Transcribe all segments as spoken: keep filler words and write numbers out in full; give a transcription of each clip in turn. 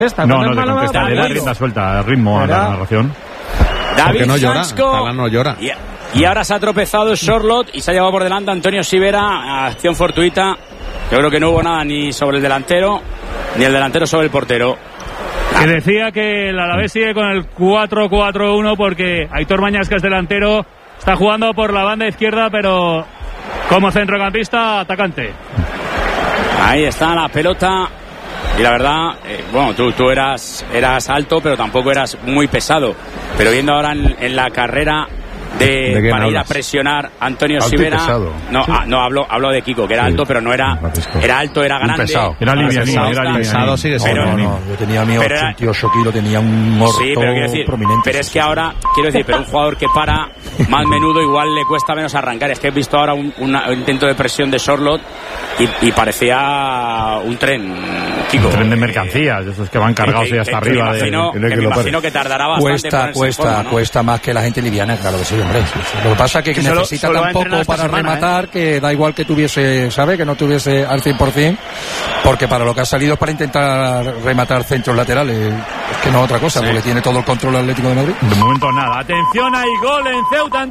Esta, no, no te contesta, le da rienda suelta, al ritmo a la narración. David no llora, Hansko, no llora. Y, y ahora se ha tropezado Sorloth y se ha llevado por delante Antonio Sivera. Acción fortuita. Yo creo que no hubo nada ni sobre el delantero, ni el delantero sobre el portero. Que decía que el Alavés sigue con el cuatro cuatro uno porque Aitor Mañas, que es delantero, está jugando por la banda izquierda, pero como centrocampista atacante. Ahí está la pelota. Y la verdad, eh, bueno, tú, tú eras, eras alto, pero tampoco eras muy pesado. Pero viendo ahora en, en la carrera de, ¿De para hablas? ir a presionar Antonio Alto y Sivera. pesado. No, Sí. ah, no hablo, hablo de Kiko, que era Sí. alto, pero no era. Era alto, era Un grande. pesado. Era livianín, pesado, era livianín. Pesado sigue siendo. Pero- No, no, yo tenía mi pero era- ochenta y ocho kilos, tenía un morro Sí, pero quiero decir, prominente. pero es que ahora, quiero decir, pero un jugador que para más menudo igual le cuesta menos arrancar. Es que he visto ahora un, una- un intento de presión de Sorloth y, y parecía un tren, Kiko. Un tren de mercancías, esos que van cargados Que- y hasta que- que arriba. me de- imagino, de- que que me lo imagino pare. que tardará bastante en Cuesta, ponerse en cuesta, forma, ¿no? cuesta más que la gente liviana, claro que sí, hombre. Sí, sí. Lo que pasa es que, Que solo- necesita solo va a tan poco entrenar esta para semana, rematar que da igual que tuviese, ¿sabe? Que no tuviese al cien por ciento, porque para lo que ha salido es para intentar rematar centros laterales. Es que no es otra cosa, Sí. porque tiene todo el control Atlético de Madrid. De momento nada. Atención, hay gol en Ceuta,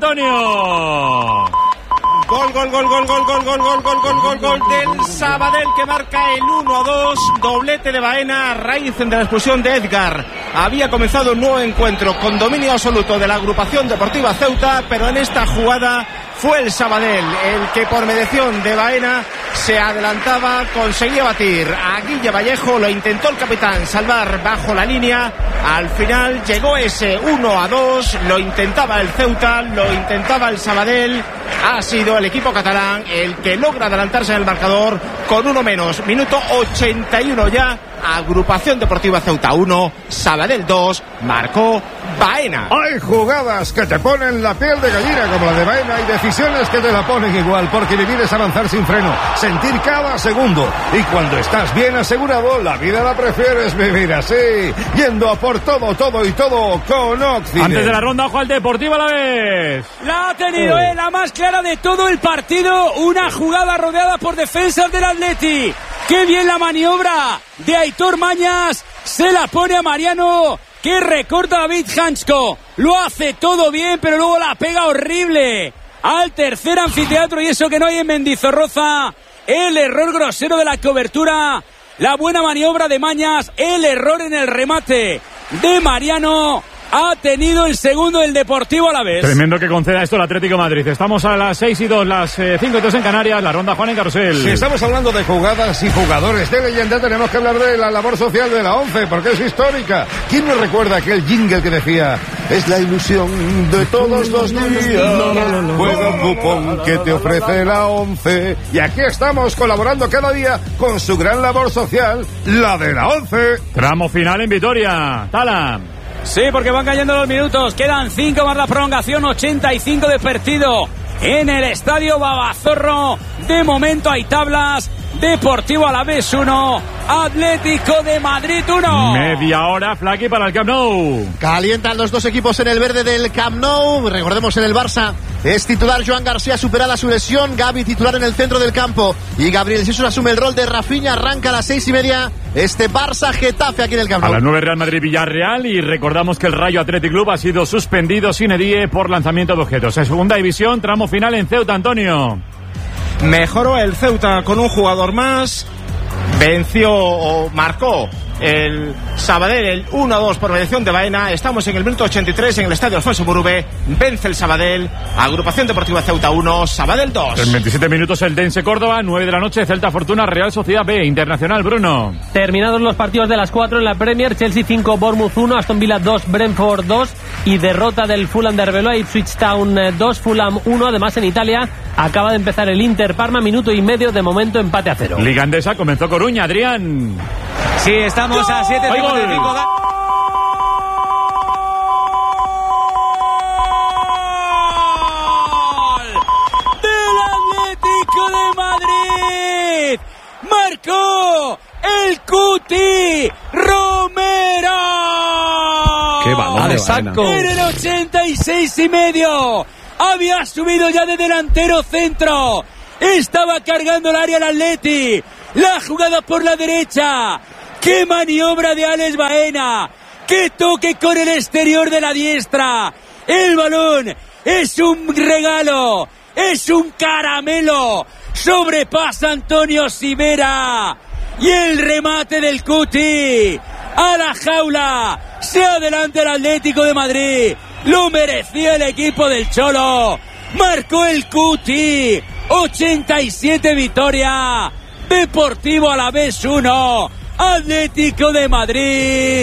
Antonio. Gol, gol, gol, gol, gol, gol, gol, gol, gol, gol, gol, gol del Sabadell, que marca el uno a dos, doblete de Baena a raíz de la expulsión de Edgar. Había comenzado un nuevo encuentro con dominio absoluto de la agrupación deportiva Ceuta, pero en esta jugada fue el Sabadell el que por mediación de Baena se adelantaba, conseguía batir a Guille Vallejo, lo intentó el capitán salvar bajo la línea, al final llegó ese uno a dos, lo intentaba el Ceuta, lo intentaba el Sabadell, ha sido el equipo catalán el que logra adelantarse en el marcador con uno menos, minuto ochenta y uno ya, agrupación deportiva Ceuta uno, Sabadell dos, marcó Baena. Hay jugadas que te ponen la piel de gallina como la de Baena y decisiones que te la ponen igual, porque vivir es avanzar sin freno, sentir cada segundo, y cuando estás bien asegurado la vida la prefieres vivir así, yendo a por todo, todo y todo con Occident. Antes de la ronda, ojo al Deportivo a la vez. La ha tenido, eh, la más clara de todo el partido, una jugada rodeada por defensas del Atleti. Qué bien la maniobra de Aitor Mañas, se la pone a Mariano, que recorta a David Hansko, lo hace todo bien, pero luego la pega horrible al tercer anfiteatro, y eso que no hay en Mendizorroza. El error grosero de la cobertura, la buena maniobra de Mañas, el error en el remate de Mariano. Ha tenido el segundo del Deportivo a la vez. Tremendo que conceda esto el Atlético de Madrid. Estamos a las seis y dos, las eh, cinco y dos en Canarias. La ronda Juan en Carrusel. Si estamos hablando de jugadas y jugadores de leyenda, tenemos que hablar de la labor social de la ONCE, porque es histórica. ¿Quién nos recuerda aquel jingle que decía: es la ilusión de todos los días, juega un cupón que te ofrece la ONCE? Y aquí estamos colaborando cada día con su gran labor social, la de la ONCE. Tramo final en Vitoria. Tala. Sí, porque van cayendo los minutos. Quedan cinco más la prolongación, ochenta y cinco de partido en el Estadio Babazorro. De momento hay tablas. Deportivo Alavés uno, Atlético de Madrid uno. Media hora, Flaky, para el Camp Nou. Calientan los dos equipos en el verde del Camp Nou. Recordemos, en el Barça es titular Joan García, superada su lesión. Gavi titular en el centro del campo. Y Gabriel Jesús asume el rol de Rafinha. Arranca a las seis y media este Barça-Getafe aquí en el Camp A Nou. las nueve, Real Madrid-Villarreal. Y recordamos que el Rayo Athletic Club ha sido suspendido sin edie por lanzamiento de objetos. En segunda división, tramo final en Ceuta, Antonio. Mejoró el Ceuta con un jugador más, venció o marcó el Sabadell el uno a dos por mediación de Baena. Estamos en el minuto ochenta y tres en el estadio Alfonso Murube. Vence el Sabadell, agrupación deportiva Ceuta uno, Sabadell dos. En veintisiete minutos el Dense Córdoba, nueve de la noche, Celta Fortuna, Real Sociedad B, Internacional, Bruno. Terminados los partidos de las cuatro en la Premier, Chelsea cinco, Bournemouth uno, Aston Villa dos, Brentford dos y derrota del Fulham de Arbeloa, Ipswich Town dos, Fulham uno. Además, en Italia acaba de empezar el Inter Parma, minuto y medio, de momento empate a cero. Liga Endesa, comenzó Coruña, Adrián. Sí, estamos a siete cincuenta y cinco. Del Atlético de Madrid. Marcó el Cuti Romero. Qué balón de Baena. En el ochenta y seis y medio. Había subido ya de delantero centro. Estaba cargando el área el Atleti. La jugada por la derecha. ¡Qué maniobra de Alex Baena! ¡Qué toque con el exterior de la diestra! El balón es un regalo, es un caramelo. Sobrepasa Antonio Sivera. Y el remate del Cuti a la jaula. Se adelanta el Atlético de Madrid. Lo merecía el equipo del Cholo. Marcó el Cuti. ochenta y siete victoria. Deportivo Alavés uno. Atlético de Madrid.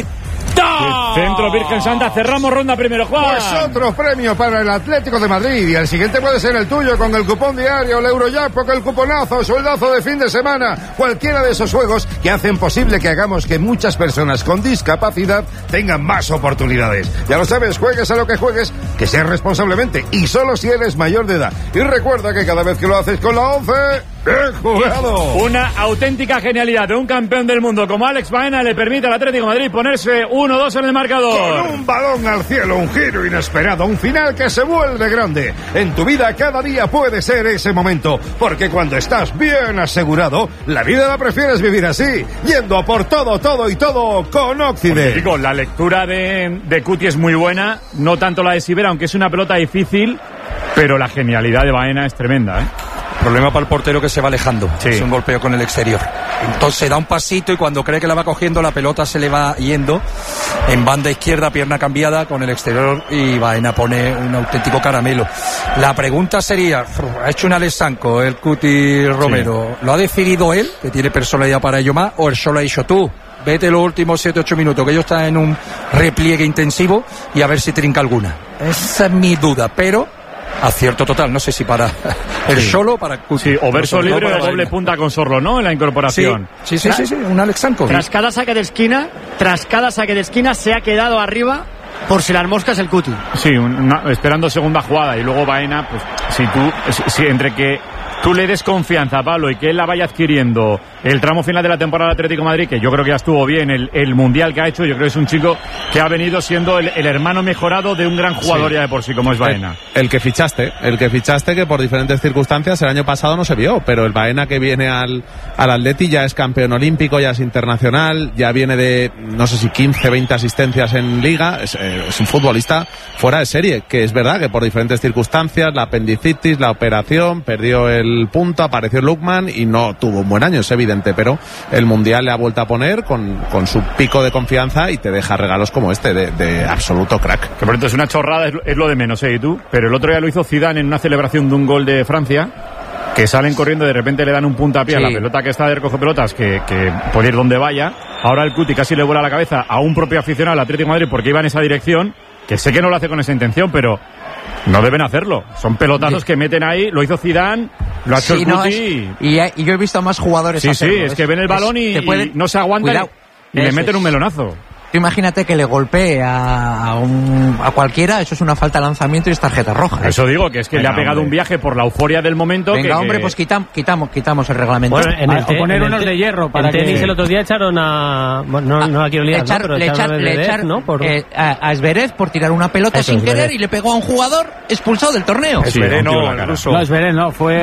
Centro Virgen Santa, cerramos ronda primero, Juan. Pues otro premio para el Atlético de Madrid y el siguiente puede ser el tuyo con el cupón diario, el Eurojackpot, el cuponazo, sueldazo de fin de semana, cualquiera de esos juegos que hacen posible que hagamos que muchas personas con discapacidad tengan más oportunidades. Ya lo sabes, juegues a lo que juegues, que seas responsablemente y solo si eres mayor de edad. Y recuerda que cada vez que lo haces con la once, ¡bien jugado! Una auténtica genialidad de un campeón del mundo como Alex Baena le permite al Atlético de Madrid ponerse uno dos en el marcador. Con un balón al cielo, un giro inesperado, un final que se vuelve grande. En tu vida cada día puede ser ese momento, porque cuando estás bien asegurado, la vida la prefieres vivir así, yendo por todo, todo y todo con Occident. Digo, la lectura de, de Cuti es muy buena, no tanto la de Sivera, aunque es una pelota difícil, pero la genialidad de Baena es tremenda, ¿eh? Problema para el portero que se va alejando. Sí. Es un golpeo con el exterior. Entonces da un pasito y cuando cree que la va cogiendo, la pelota se le va yendo en banda izquierda, pierna cambiada con el exterior y Baena pone un auténtico caramelo. La pregunta sería, ¿ha hecho un Alessanco el Cuti Romero? Sí. ¿Lo ha decidido él, que tiene personalidad para ello más, o él solo ha dicho tú? Vete los últimos siete ocho minutos, que ellos están en un repliegue intensivo y a ver si trinca alguna. Esa es mi duda, pero acierto total, no sé si para el sí. solo para Cuti. Sí, o verso libre o doble punta con Sorlo, ¿no? En la incorporación. Sí, sí, sí, sí, sí, un Alexanko. Tras cada saque de esquina, tras cada saque de esquina se ha quedado arriba por si las moscas el Cuti. Sí, una, esperando segunda jugada y luego Baena, pues si tú, si, si entre que tú le des confianza a Pablo y que él la vaya adquiriendo el tramo final de la temporada del Atlético de Madrid, que yo creo que ya estuvo bien el, el mundial que ha hecho, yo creo que es un chico que ha venido siendo el, el hermano mejorado de un gran jugador sí. ya de por sí como es Baena. El, el que fichaste, el que fichaste que por diferentes circunstancias el año pasado no se vio, pero el Baena que viene al, al Atleti ya es campeón olímpico, ya es internacional, ya viene de no sé si quince, veinte asistencias en Liga, es, es un futbolista fuera de serie, que es verdad que por diferentes circunstancias, la apendicitis, la operación, perdió el punto, apareció Lukman y no tuvo un buen año, es evidente, pero el Mundial le ha vuelto a poner con, con su pico de confianza y te deja regalos como este de, de absoluto crack. Que por cierto es una chorrada, es, es lo de menos, ¿eh? ¿Y tú? Pero el otro día lo hizo Zidane en una celebración de un gol de Francia, que salen corriendo y de repente le dan un puntapié sí. a la pelota que está de recoge pelotas, que, que puede ir donde vaya. Ahora el Cuti casi le vuela la cabeza a un propio aficionado del Atlético de Madrid porque iba en esa dirección, que sé que no lo hace con esa intención, pero no deben hacerlo. Son pelotazos que meten ahí. Lo hizo Zidane, lo ha hecho sí, el no, Cuti. Es, y, y yo he visto a más jugadores sí, hacerlo. Sí, es, es que ven el balón y, pueden, y no se aguantan y, y le meten es. un melonazo. Tú imagínate que le golpee a, un, a cualquiera, eso es una falta de lanzamiento y es tarjeta roja. Eso digo, que es que Venga, le ha pegado hombre. un viaje por la euforia del momento. Venga, que, hombre, que... pues quitam, quitamos, quitamos el reglamento. Bueno, en el, o poner en unos el, de hierro para en que... tenis el otro día echaron a... Bueno, no, no la quiero liar, echar, ¿no? Pero le echaron echar, a, echar, ¿no? Por... eh, a, a Zverev por tirar una pelota eso, sin Zverev. querer y le pegó a un jugador expulsado del torneo. Sí, Zverev no, el ruso. No, Zverev no, fue...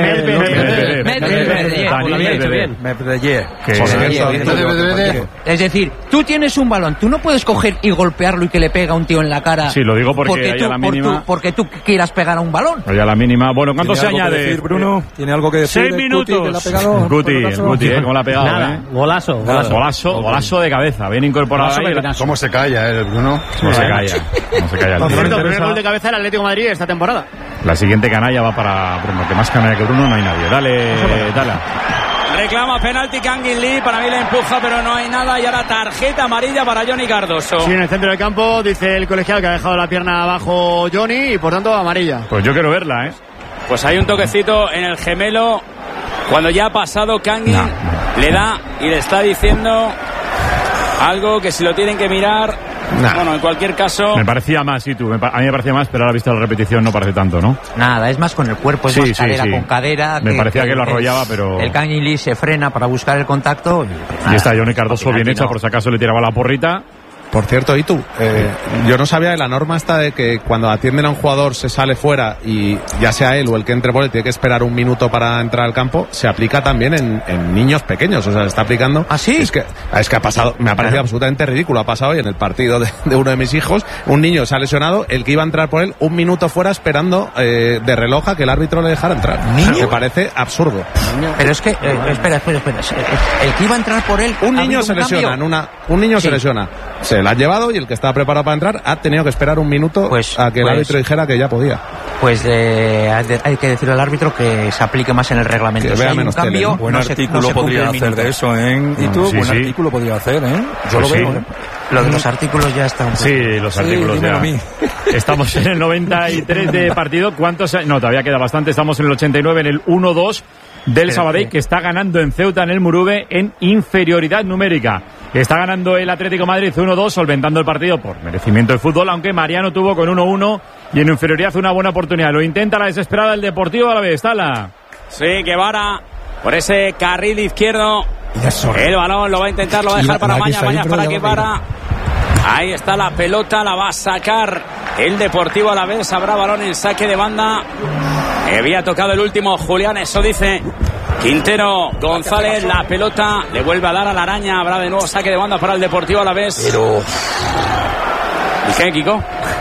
Medvedev. Es decir, tú tienes un balón, tú no puedes coger y golpearlo y que le pega a un tío en la cara. Sí, lo digo porque, porque hay tú, a la mínima. Por tú, porque tú quieras pegar a un balón. Hay a la mínima. Bueno, ¿cuánto se añade? Decir, Bruno? ¿Tiene algo que decir? Seis minutos. Guti, el Guti, ¿eh? ¿Cómo la ha pegado? Nada, ¿eh? golazo, golazo. Golazo, golazo de cabeza, bien incorporado. Ahí, ¿Cómo se calla, eh, Bruno? ¿Cómo se calla? ¿Cómo se calla? El primer gol de cabeza del Atlético de Madrid esta temporada. La siguiente canalla va para Bruno, que más canalla que Bruno no hay nadie. Dale, dale. Reclama penalti Kangin Lee, para mí le empuja pero no hay nada y ahora tarjeta amarilla para Johnny Cardoso. Sí, en el centro del campo dice el colegial que ha dejado la pierna abajo Johnny y por tanto amarilla. Pues yo quiero verla, ¿eh? Pues hay un toquecito en el gemelo cuando ya ha pasado Kangin, no, no. le da y le está diciendo algo que si lo tienen que mirar... Nah. Bueno, en cualquier caso... Me parecía más, sí, tú. A mí me parecía más, pero ahora visto la repetición no parece tanto, ¿no? Nada, es más con el cuerpo, es sí, más sí, cadera sí. con cadera. Me que, parecía que, que lo arrollaba, el, pero... El Kangin Lee se frena para buscar el contacto. Y, pues, y está Johnny Cardoso bien hecho, no. por si acaso le tiraba la porrita. por cierto, ¿y tú? Eh, yo no sabía de la norma esta de que cuando atienden a un jugador se sale fuera y ya sea él o el que entre por él tiene que esperar un minuto para entrar al campo, se aplica también en, en niños pequeños, o sea, se está aplicando. ¿Ah, sí? Es que, es que ha pasado, me ha parecido absolutamente ridículo, ha pasado hoy en el partido de, de uno de mis hijos, un niño se ha lesionado, el que iba a entrar por él, un minuto fuera esperando eh, de reloj a que el árbitro le dejara entrar. ¿Niño? Me parece absurdo. Pero es que, eh, espera, espera, espera, el que iba a entrar por él... Un niño se lesiona, en una, un niño sí. se lesiona, se la ha llevado y el que estaba preparado para entrar ha tenido que esperar un minuto pues, a que pues, el árbitro dijera que ya podía. Pues eh, hay que decirle al árbitro que se aplique más en el reglamento. Que si vea hay menos un cambio, tele. Buen no artículo se, no podría hacer de eso, ¿eh? ¿Y tú? Sí, Buen sí. artículo podría hacer, ¿eh? Yo Pues lo veo. sí. ¿eh? Lo de los artículos ya está un poco... Sí, los artículos sí, ya. a mí. Estamos en el noventa y tres de partido. ¿Cuántos? No, todavía queda bastante. Estamos en el ochenta y nueve, en el uno dos del Sabadell, que está ganando en Ceuta, en el Murube, en inferioridad numérica. Está ganando el Atlético Madrid uno dos, solventando el partido por merecimiento de fútbol, aunque Mariano tuvo con uno uno y en inferioridad una buena oportunidad. Lo intenta la desesperada el Deportivo Alavés. Tala. Sí, Guevara por ese carril izquierdo. El balón lo va a intentar, lo va a dejar para Mañas. Mañas para Guevara. Ahí está la pelota, la va a sacar el Deportivo Alavés. Habrá balón en saque de banda. Había tocado el último Julián, eso dice Quintero. González, la pelota le vuelve a dar a la araña. Habrá de nuevo saque de banda para el Deportivo Alavés. Pero... ¿Y qué, Kiko?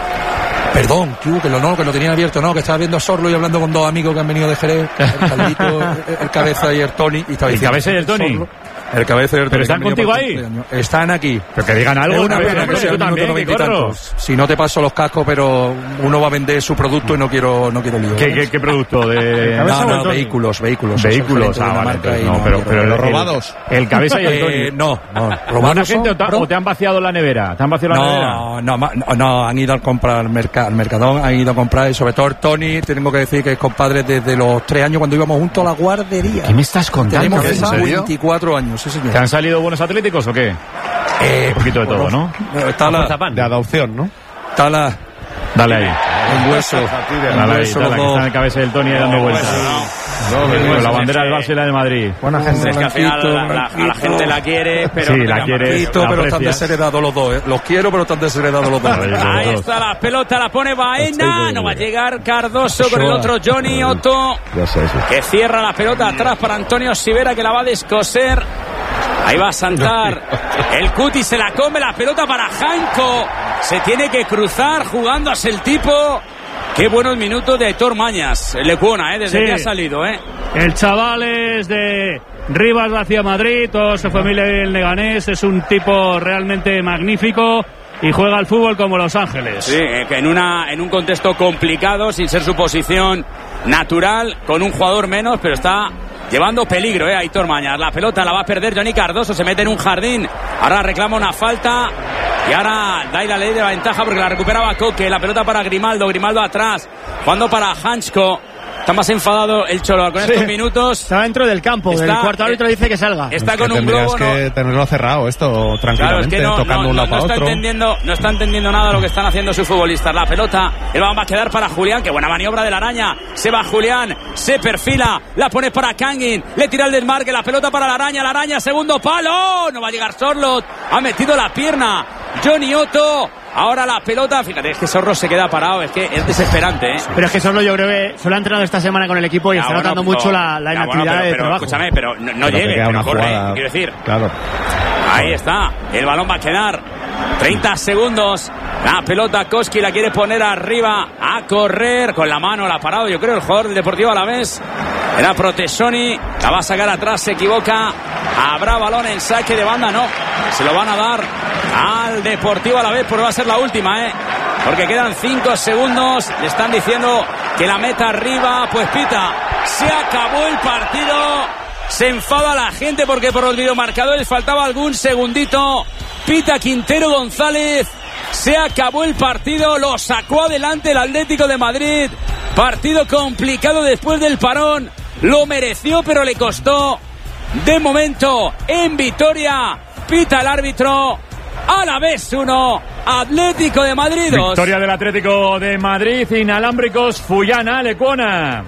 Perdón, que lo no, que lo tenían abierto, no, que estaba viendo a Sorlo y hablando con dos amigos que han venido de Jerez, el Carlito, el, el Cabeza y el Tony. Y estaba ¿El Cabeza y el Tony? Sorlo, el Cabeza y el Tony. ¿Pero están contigo ahí? Están aquí. Pero que digan algo. Una pena, pero tú también, que corros. Si no te paso los cascos, pero uno va a vender su producto y no quiero no quiero lío. ¿Qué, qué, qué producto? De... No, no, vehículos, vehículos. Vehículos, ah, vale. Entonces, no, pero, pero los el, robados. El Cabeza y el Tony. Eh, no, no. ¿Robados gente o te, o te han vaciado la nevera? ¿Te han vaciado la no, nevera? No, no, no, han ido a comprar al, merc al Mercadón, han ido a comprar, y sobre todo el Tony, tengo que decir que es compadre desde los tres años cuando íbamos juntos a la guardería. ¿Qué me estás contando? Tenemos veinticuatro años, sí señor. ¿Te han salido buenos atléticos o qué? Eh, un poquito de todo, ¿no? Está la, de adopción, ¿no? Está la... Dale ahí. Un hueso. Dale ahí, dale, que está en el Cabeza del Tony dando vueltas. No, la bandera del Barça y la de Madrid. Buena gente. Es que al final la, la, a la gente la quiere, pero... Sí, la quiere, pero están desheredados los dos, ¿eh? Los quiero, pero están desheredados los dos. Ahí está la pelota, la pone Baena. No va a llegar Cardoso con el otro Johnny Otto, que cierra la pelota atrás para Antonio Sivera, que la va a descoser. Ahí va a saltar el Cuti, se la come la pelota para Janko. Se tiene que cruzar jugándose el tipo. Qué buenos minutos de Aitor Mañas, el Lecuona, ¿eh? Desde sí. que ha salido, ¿eh? El chaval es de Rivas hacia Madrid, toda su familia del Leganés, es un tipo realmente magnífico y juega al fútbol como Los Ángeles. Sí, que en, una, en un contexto complicado, sin ser su posición natural, con un jugador menos, pero está llevando peligro, ¿eh? Aitor Mañas. La pelota la va a perder Johnny Cardoso, se mete en un jardín, ahora reclama una falta. Y ahora da la ley de la ventaja porque la recuperaba Coque. La pelota para Grimaldo. Grimaldo atrás. Jugando para Hansko. Está más enfadado el Cholo con sí. estos minutos. Está dentro del campo. Está, el cuarto árbitro eh, dice que salga. Está es con que un globo. Tendrías que no, tenerlo cerrado esto tranquilamente, claro, es que no, tocando no, un lado no, no para está otro. Entendiendo, no está entendiendo nada lo que están haciendo sus futbolistas. La pelota, el balón va a quedar para Julián. Qué buena maniobra de la araña. Se va Julián, se perfila, la pone para Kangin. Le tira el desmarque, la pelota para la araña. La araña, segundo palo. No va a llegar Sorlot. Ha metido la pierna Johnny Otto. Ahora la pelota, fíjate, es que Sorlo se queda parado, es que es desesperante, ¿eh? Pero es que Sorlo yo creo que solo ha entrenado esta semana con el equipo y ya, está bueno, notando mucho la, la inactividad bueno, pero, de pero, trabajo. Escúchame, pero no, no pero llegue, pero una corre, jugada, quiero decir. Claro. Ahí está, el balón va a quedar treinta segundos. La pelota Koski la quiere poner arriba a correr con la mano, la ha parado, yo creo, el jugador del Deportivo Alavés. Era Protesoni, la va a sacar atrás, se equivoca. Habrá balón en saque de banda, no. Se lo van a dar al Deportivo Alavés porque va a ser la última, ¿eh? Porque quedan cinco segundos. Le están diciendo que la meta arriba, pues pita. Se acabó el partido. Se enfada la gente porque por los videomarcadores faltaba algún segundito. Pita Quintero González. Se acabó el partido. Lo sacó adelante el Atlético de Madrid. Partido complicado después del parón. Lo mereció, pero le costó. De momento, en Vitoria, pita el árbitro. Alavés uno, Atlético de Madrid dos. Victoria del Atlético de Madrid, inalámbricos, Fullana, Lecuona.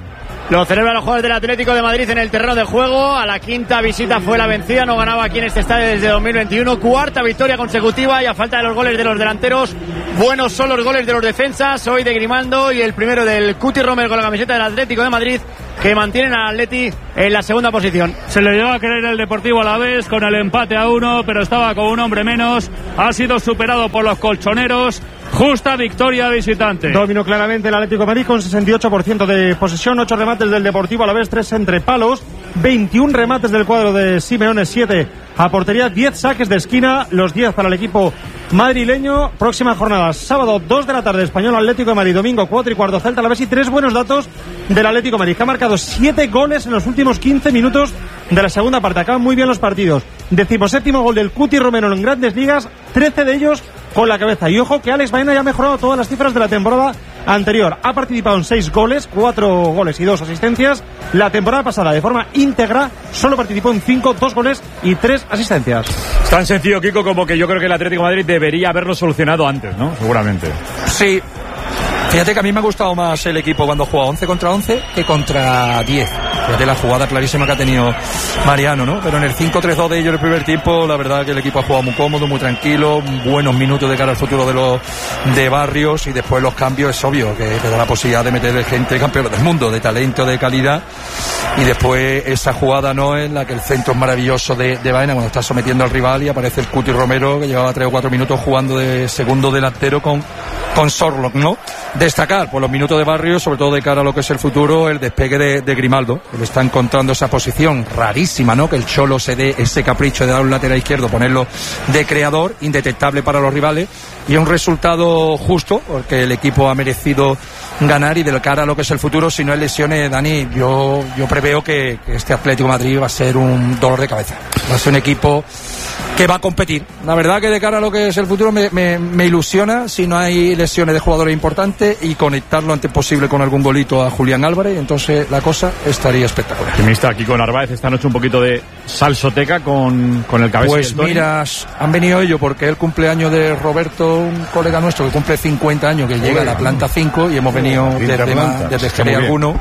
Lo celebran los jugadores del Atlético de Madrid en el terreno de juego. A la quinta visita fue la vencida. No ganaba aquí en este estadio desde dos mil veintiuno. Cuarta victoria consecutiva y a falta de los goles de los delanteros, buenos son los goles de los defensas. Hoy de Grimaldo y el primero del Cuti Romero con la camiseta del Atlético de Madrid, que mantienen al Atleti en la segunda posición. Se le llegó a querer el Deportivo Alavés con el empate a uno, pero estaba con un hombre menos. Ha sido superado por los colchoneros. Justa victoria visitante. Dominó claramente el Atlético de Madrid con sesenta y ocho por ciento de posesión, ocho remates del Deportivo Alavés, tres entre palos, veintiún remates del cuadro de Simeone, siete a portería, diez saques de esquina, los diez para el equipo madrileño. Próxima jornada, sábado dos de la tarde, Español Atlético de Madrid, domingo cuatro y cuarto Celta Alavés, y tres buenos datos del Atlético de Madrid, que ha marcado siete goles en los últimos quince minutos de la segunda parte. Acaban muy bien los partidos. Decimoséptimo gol del Cuti Romero en Grandes Ligas, trece de ellos con la cabeza. Y ojo que Alex Baena ya ha mejorado todas las cifras de la temporada anterior. Ha participado en seis goles, cuatro goles y dos asistencias. La temporada pasada, de forma íntegra, solo participó en cinco, dos goles y tres asistencias. Es tan sencillo, Kiko, como que yo creo que el Atlético de Madrid debería haberlo solucionado antes, ¿no? Seguramente. Sí. Fíjate que a mí me ha gustado más el equipo cuando juega once contra once que contra diez. Fíjate la jugada clarísima que ha tenido Mariano, ¿no? Pero en el cinco tres dos de ellos el primer tiempo, la verdad que el equipo ha jugado muy cómodo, muy tranquilo, buenos minutos de cara al futuro de los de Barrios, y después los cambios es obvio que te da la posibilidad de meter gente campeona del mundo, de talento, de calidad, y después esa jugada, ¿no?, en la que el centro es maravilloso de, de Baena cuando está sometiendo al rival y aparece el Cuti Romero, que llevaba tres o cuatro minutos jugando de segundo delantero con, con Sorlock, ¿no? Destacar por los minutos de Barrios, sobre todo de cara a lo que es el futuro, el despegue de, de Grimaldo, que le está encontrando esa posición rarísima, ¿no? Que el Cholo se dé ese capricho de dar un lateral izquierdo, ponerlo de creador, indetectable para los rivales, y un resultado justo, porque el equipo ha merecido ganar, y de cara a lo que es el futuro, si no hay lesiones, Dani, yo, yo preveo que, que este Atlético de Madrid va a ser un dolor de cabeza. Va a ser un equipo que va a competir. La verdad que de cara a lo que es el futuro me, me, me ilusiona si no hay lesiones de jugadores importantes, y conectar lo antes posible con algún golito a Julián Álvarez, entonces la cosa estaría espectacular. Optimista aquí con Narváez esta noche, un poquito de salsoteca con, con el cabeza. Pues mira, han venido ellos porque es el cumpleaños de Roberto, un colega nuestro que cumple cincuenta años, que llega a la planta cinco, y hemos venido desde, desde Jerez alguno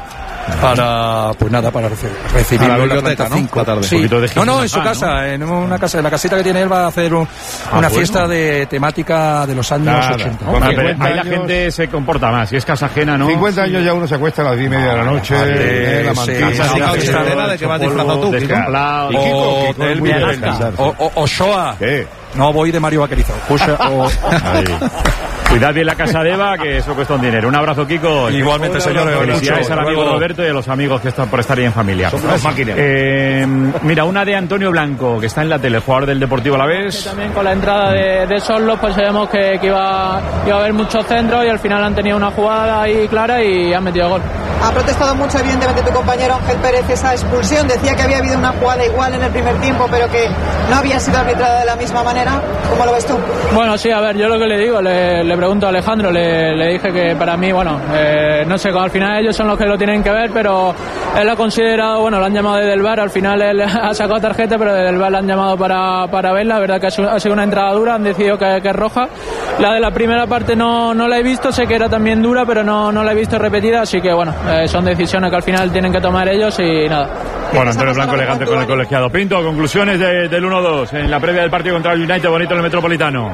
para, pues nada, para recibirlo en la planta cinco. ¿No? Sí. No, no, en su casa, ¿no? En una casa, en la casita que tiene él, va a hacer un, ah, una bueno. fiesta de temática de los años claro. ochenta. Bueno, pero ahí años, la gente se comporta más, si es casa ajena, ¿no? cincuenta años ya uno se acuesta a las diez y media de la noche, vale, eh, la mantilla, sí, sí, la fiesta de que vas disfrazado tú, o Ochoa. No voy de Mario Vaquerizo. O... Cuidad bien la casa de Eva, que eso cuesta un dinero. Un abrazo, Kiko. Igualmente, señores. Felicidades al amigo Roberto y a los amigos que están por estar ahí en familia. Eh, mira, una de Antonio Blanco, que está en la tele, jugador del Deportivo Alavés. También con la entrada de, de Sorlock, pues sabíamos que, que iba, iba a haber muchos centros, y al final han tenido una jugada ahí clara y han metido gol. Ha protestado mucho, evidentemente, tu compañero Ángel Pérez esa expulsión. Decía que había habido una jugada igual en el primer tiempo, pero que no había sido arbitrada de la misma manera. ¿Cómo lo ves tú? Bueno, sí, a ver, yo lo que le digo, le, le pregunto a Alejandro, le, le dije que para mí, bueno, eh, no sé, al final ellos son los que lo tienen que ver, pero él lo ha considerado, bueno, lo han llamado desde el V A R, al final él ha sacado tarjeta, pero desde el V A R lo han llamado para, para verla. La verdad que ha sido una entrada dura, han decidido que, que es roja. La de la primera parte no, no la he visto, sé que era también dura, pero no, no la he visto repetida, así que bueno, eh, son decisiones que al final tienen que tomar ellos y nada. Bueno, Antonio Blanco elegante con el colegiado. Pinto, conclusiones de, del uno dos en la previa del partido contra el United, bonito en el Metropolitano.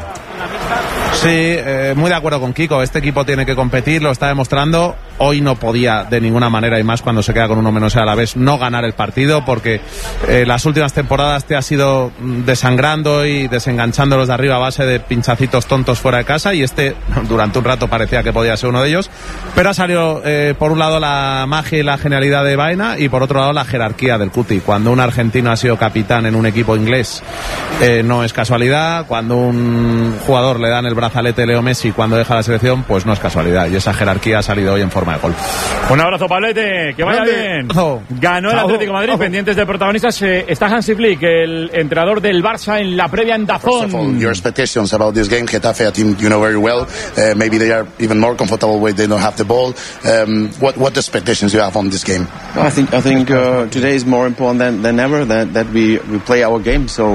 Sí, eh, muy de acuerdo con Kiko. Este equipo tiene que competir, lo está demostrando. Hoy no podía de ninguna manera, y más cuando se queda con uno menos a la vez, no ganar el partido, porque eh, las últimas temporadas te has ido desangrando y desenganchando los de arriba a base de pinchacitos tontos fuera de casa, y este durante un rato parecía que podía ser uno de ellos, pero ha salido eh, por un lado la magia y la genialidad de Baena, y por otro lado la jerarquía del Cuti. Cuando un argentino ha sido capitán en un equipo inglés, eh, no es casualidad. Cuando un jugador le dan el brazalete Leo Messi cuando deja la selección, pues no es casualidad, y esa jerarquía ha salido hoy en forma de gol. Un abrazo, Pablete, que vaya bien. Ganó el Atlético de Madrid. Pendientes de protagonistas, eh, está Hansi Flick, el entrenador del Barça, en la previa en Dazón. Your expectations about this game, Getafe, a team you know very well. Uh, maybe they are even more comfortable when they don't have the ball. Um, what what expectations you have on this game? I think I think uh, today is more important than, than ever that that we, we play our game. So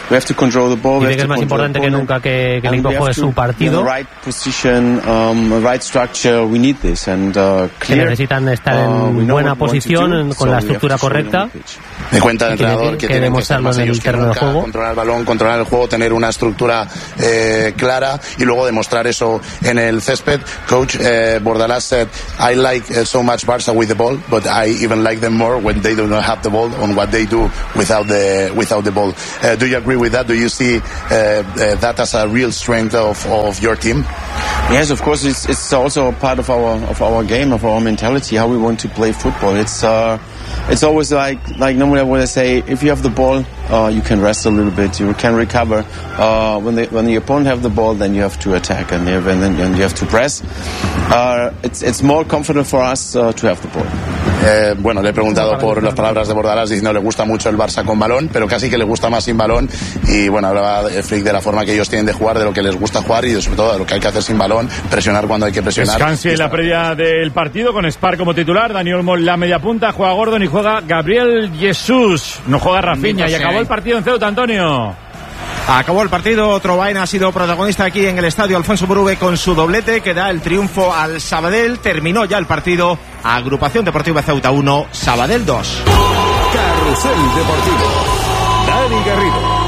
we have to control the ball. Dice que es más importante que nunca que, que el equipo juegue su partido. Right position, um, right structure. We need this and uh, que necesitan estar en buena posición con la estructura correcta. Me cuenta el entrenador que, que tienen que estar más ellos que nunca, juego. controlar el balón, controlar el juego, tener una estructura eh, clara y luego demostrar eso en el césped. Coach uh, Bordalás said, I like uh, so much Barça with the ball, but I even like them more when they do not have the ball on what they do without the without the ball. Uh, do you agree with that? Do you see uh, uh, that as a real strength of, of your team? Yes, of course. It's it's also part of our of our game, of our mentality, how we want to play football. It's uh, it's always like like normally I would say, if you have the ball, uh, you can rest a little bit, you can recover. Uh, when the when the opponent have the ball, then you have to attack and then and you have to press. Uh, it's it's more confident for us uh, to have the ball. Eh, bueno, le he preguntado por las palabras de Bordalás diciendo que le gusta mucho el Barça con balón, pero casi que le gusta más sin balón. Y bueno, hablaba Flick de la forma que ellos tienen de jugar, de lo que les gusta jugar y sobre todo de lo que hay que hacer sin balón, presionar cuando hay que presionar. Descanse en la previa del partido con Spar como titular, Dani Olmo en la media punta, juega Gordon y juega Gabriel Jesús. No juega Rafinha y acabó el partido en Ceuta, Antonio. Acabó el partido, otro Baena ha sido protagonista aquí en el estadio Alfonso Murube con su doblete que da el triunfo al Sabadell. Terminó ya el partido, Agrupación Deportiva Ceuta uno, Sabadell dos. Carrusel Deportivo, Dani Garrido.